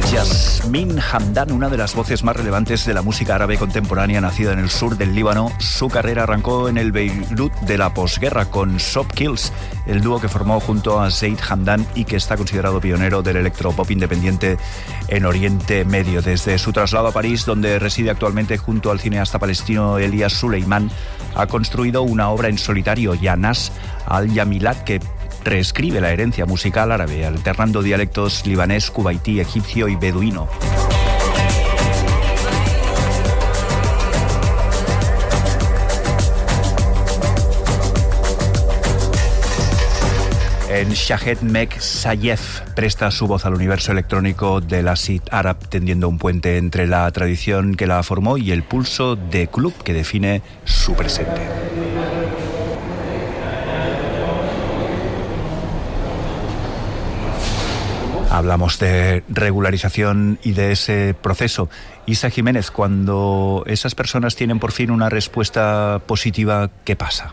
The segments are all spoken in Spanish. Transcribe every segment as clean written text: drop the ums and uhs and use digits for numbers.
Yasmine Hamdan, una de las voces más relevantes de la música árabe contemporánea, nacida en el sur del Líbano. Su carrera arrancó en el Beirut de la posguerra con Soft Kills, el dúo que formó junto a Zeid Hamdan y que está considerado pionero del electropop independiente en Oriente Medio. Desde su traslado a París, donde reside actualmente junto al cineasta palestino Elias Suleiman, ha construido una obra en solitario, Yanas al-Yamilat, que reescribe la herencia musical árabe, alternando dialectos libanés, kuwaití, egipcio y beduino. En Shahed Mek Sayef presta su voz al universo electrónico del acid árabe, tendiendo un puente entre la tradición que la formó y el pulso de club que define su presente. Hablamos de regularización y de ese proceso. Isa Jiménez, cuando esas personas tienen por fin una respuesta positiva, ¿qué pasa?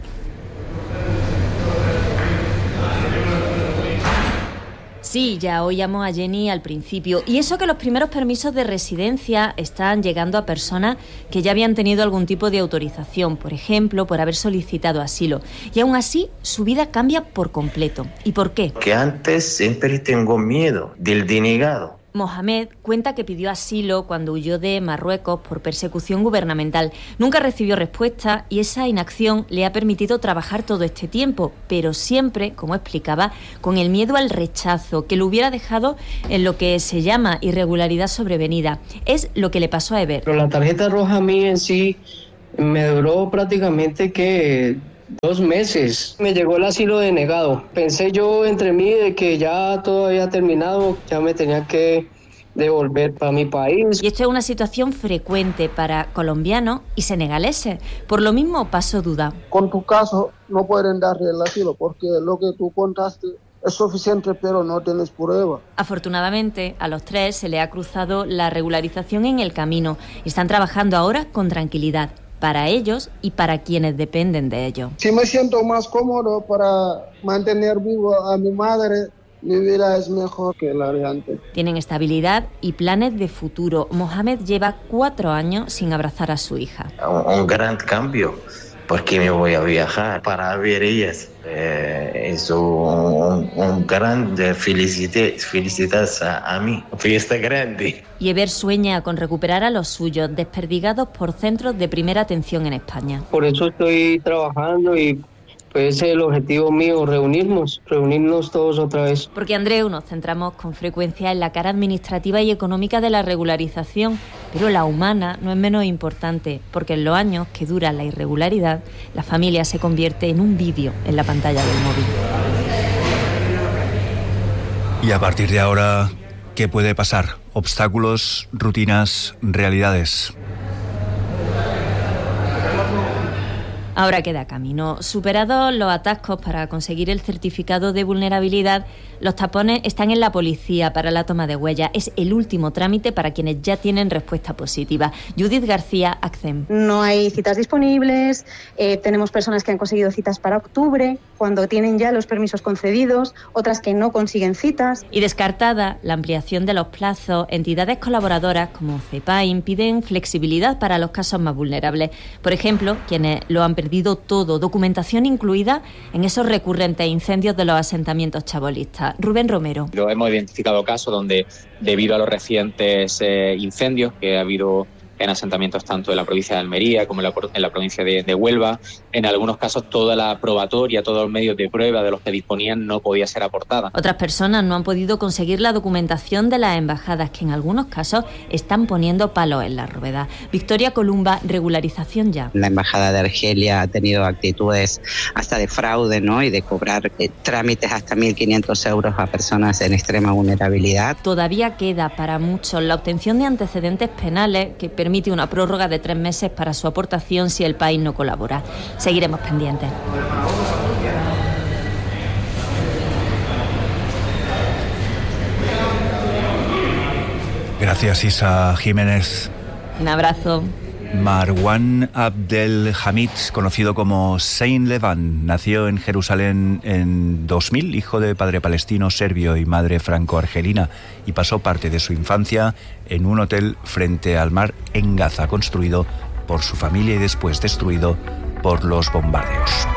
Sí, ya oíamos a Jenny al principio. Y eso que los primeros permisos de residencia están llegando a personas que ya habían tenido algún tipo de autorización, por ejemplo, por haber solicitado asilo. Y aún así, su vida cambia por completo. ¿Y por qué? Que antes siempre tengo miedo del denegado. Mohamed cuenta que pidió asilo cuando huyó de Marruecos por persecución gubernamental. Nunca recibió respuesta y esa inacción le ha permitido trabajar todo este tiempo, pero siempre, como explicaba, con el miedo al rechazo, que lo hubiera dejado en lo que se llama irregularidad sobrevenida. Es lo que le pasó a Eber. Pero la tarjeta roja a mí en sí me duró prácticamente 2 meses. Me llegó el asilo denegado. Pensé yo entre mí de que ya todo había terminado, ya me tenía que devolver para mi país. Y esto es una situación frecuente para colombianos y senegaleses. Por lo mismo pasó duda. Con tu caso no pueden darle el asilo porque lo que tú contaste es suficiente, pero no tienes prueba. Afortunadamente, a los 3 se le ha cruzado la regularización en el camino y están trabajando ahora con tranquilidad, para ellos y para quienes dependen de ellos. Si me siento más cómodo para mantener vivo a mi madre, mi vida es mejor que la de antes. Tienen estabilidad y planes de futuro. Mohamed lleva 4 años sin abrazar a su hija. Un gran cambio, porque me voy a viajar para ver ellas. Es un gran felicidades a mí. Fiesta grande. Y Eber sueña con recuperar a los suyos, desperdigados por centros de primera atención en España. Por eso estoy trabajando y pues ese es el objetivo mío, reunirnos todos otra vez. Porque, Andreu, nos centramos con frecuencia en la cara administrativa y económica de la regularización, pero la humana no es menos importante, porque en los años que dura la irregularidad, la familia se convierte en un vídeo en la pantalla del móvil. Y a partir de ahora, ¿qué puede pasar? Obstáculos, rutinas, realidades. Ahora queda camino. Superados los atascos para conseguir el certificado de vulnerabilidad, los tapones están en la policía para la toma de huellas. Es el último trámite para quienes ya tienen respuesta positiva. Judith García, ACCEM. No hay citas disponibles, tenemos personas que han conseguido citas para octubre, cuando tienen ya los permisos concedidos, otras que no consiguen citas. Y descartada la ampliación de los plazos, entidades colaboradoras como CEPAIN piden flexibilidad para los casos más vulnerables. Por ejemplo, quienes lo han perdido todo, documentación incluida en esos recurrentes incendios de los asentamientos chabolistas. Rubén Romero. Hemos identificado casos donde, debido a los recientes incendios que ha habido en asentamientos tanto en la provincia de Almería como en la provincia de Huelva, en algunos casos toda la probatoria, todos los medios de prueba de los que disponían no podía ser aportada. Otras personas no han podido conseguir la documentación de las embajadas, que en algunos casos están poniendo palos en la rueda. Victoria Columba, regularización ya. La embajada de Argelia ha tenido actitudes hasta de fraude, ¿no? Y de cobrar trámites hasta 1.500 euros a personas en extrema vulnerabilidad. Todavía queda para muchos la obtención de antecedentes penales, que permite una prórroga de 3 meses para su aportación si el país no colabora. Seguiremos pendientes. Gracias, Isa Jiménez. Un abrazo. Marwan Abdelhamid, conocido como Saint Levan, nació en Jerusalén en 2000, hijo de padre palestino, serbio y madre franco-argelina, y pasó parte de su infancia en un hotel frente al mar en Gaza, construido por su familia y después destruido por los bombardeos.